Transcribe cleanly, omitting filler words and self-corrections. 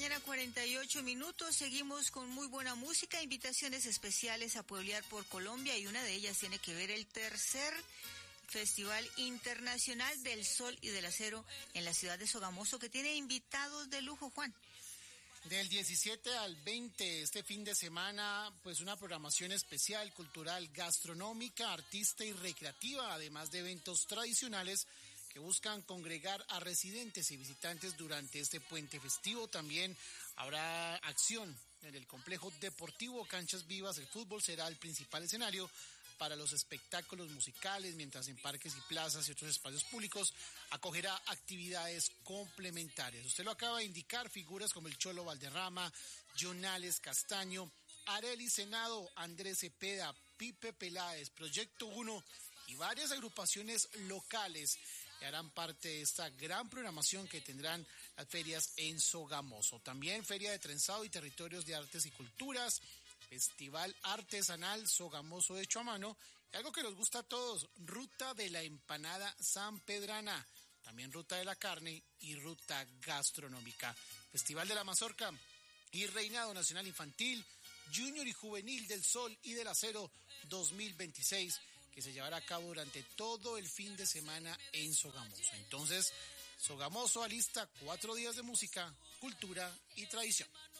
mañana, 48 minutos. Seguimos con muy buena música, invitaciones especiales a pueblear por Colombia, y una de ellas tiene que ver el tercer Festival Internacional del Sol y del Acero en la ciudad de Sogamoso, que tiene invitados de lujo, Juan. Del 17 al 20, este fin de semana, pues una programación especial, cultural, gastronómica, artista y recreativa, además de eventos tradicionales que buscan congregar a residentes y visitantes durante este puente festivo. También habrá acción en el complejo deportivo Canchas Vivas. El fútbol será el principal escenario para los espectáculos musicales, mientras en parques y plazas y otros espacios públicos acogerá actividades complementarias. Usted lo acaba de indicar, figuras como el Cholo Valderrama, Jonales Castaño, Arely Senado, Andrés Cepeda, Pipe Peláez, Proyecto 1 y varias agrupaciones locales que harán parte de esta gran programación que tendrán las ferias en Sogamoso. También Feria de Trenzado y Territorios de Artes y Culturas, Festival Artesanal Sogamoso hecho a mano, y algo que nos gusta a todos, Ruta de la Empanada Sanpedrana, también Ruta de la Carne y Ruta Gastronómica, Festival de la Mazorca y Reinado Nacional Infantil, Junior y Juvenil del Sol y del Acero 2026, que se llevará a cabo durante todo el fin de semana en Sogamoso. Entonces, Sogamoso alista 4 días de música, cultura y tradición.